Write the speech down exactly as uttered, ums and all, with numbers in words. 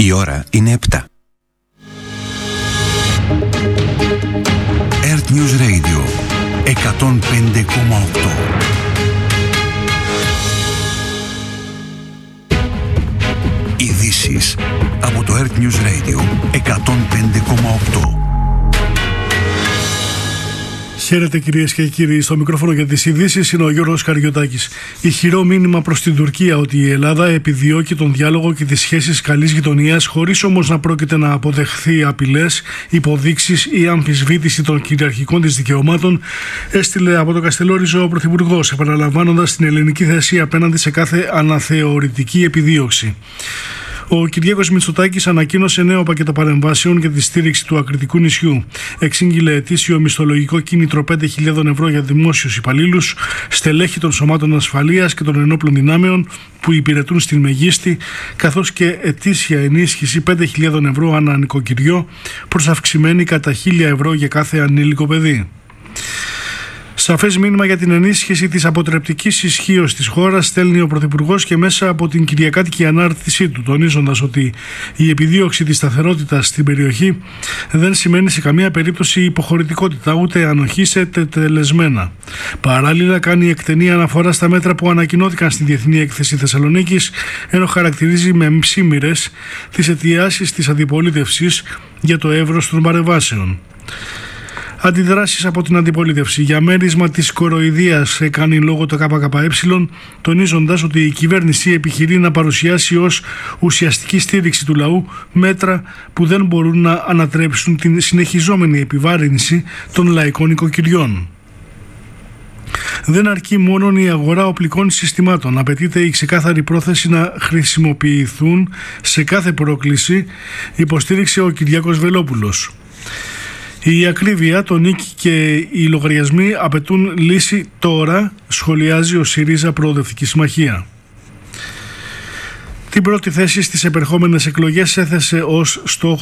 Η ώρα είναι επτά. Earth News Radio εκατόν πέντε κόμμα οκτώ. Ειδήσεις από το Earth News Radio εκατόν πέντε κόμμα οκτώ. Χαίρετε κυρίες και κύριοι, στο μικρόφωνο για τις ειδήσεις είναι ο Γιώργος Καριωτάκης. Ηχηρό μήνυμα προς την Τουρκία ότι η Ελλάδα επιδιώκει τον διάλογο και τις σχέσεις καλής γειτονίας, χωρίς όμως να πρόκειται να αποδεχθεί απειλές, υποδείξεις ή αμφισβήτηση των κυριαρχικών της δικαιωμάτων, έστειλε από το Καστελόριζο ο Πρωθυπουργός, επαναλαμβάνοντας την ελληνική θέση απέναντι σε κάθε αναθεωρητική επιδίωξη. Ο Κυριάκος Μητσοτάκης ανακοίνωσε νέο πακέτο παρεμβάσεων για τη στήριξη του ακριτικού νησιού. Εξήγηλε ετήσιο μισθολογικό κίνητρο πέντε χιλιάδες ευρώ για δημόσιους υπαλλήλους, στελέχη των σωμάτων ασφαλείας και των ενόπλων δυνάμεων που υπηρετούν στην Μεγίστη, καθώς και ετήσια ενίσχυση πέντε χιλιάδες ευρώ ανά νοικοκυριό, προσαυξημένη κατά χίλια ευρώ για κάθε ανήλικο παιδί. Σαφές μήνυμα για την ενίσχυση της αποτρεπτικής ισχύως της χώρας στέλνει ο Πρωθυπουργός και μέσα από την κυριακάτικη ανάρτησή του, τονίζοντας ότι η επιδίωξη της σταθερότητας στην περιοχή δεν σημαίνει σε καμία περίπτωση υποχωρητικότητα ούτε ανοχή σε τετελεσμένα. Παράλληλα, κάνει εκτενή αναφορά στα μέτρα που ανακοινώθηκαν στη Διεθνή Έκθεση Θεσσαλονίκης, ενώ χαρακτηρίζει με ψήμυρες τις αιτιάσεις της αντιπολίτευσης για το εύρος των παρεμβάσεων. Αντιδράσεις από την αντιπολίτευση για μέρισμα της κοροϊδίας έκανε λόγο το ΚΚΕ, τονίζοντας ότι η κυβέρνηση επιχειρεί να παρουσιάσει ως ουσιαστική στήριξη του λαού μέτρα που δεν μπορούν να ανατρέψουν την συνεχιζόμενη επιβάρυνση των λαϊκών οικοκυριών. Δεν αρκεί μόνο η αγορά οπλικών συστημάτων. Απαιτείται η ξεκάθαρη πρόθεση να χρησιμοποιηθούν σε κάθε πρόκληση, υποστήριξε ο Κυριάκος Βελόπουλος. Η ακρίβεια, το νίκη και οι λογαριασμοί απαιτούν λύση τώρα, σχολιάζει ο ΣΥΡΙΖΑ Προοδευτική Συμμαχία. Την πρώτη θέση στις επερχόμενες εκλογές έθεσε ως στόχο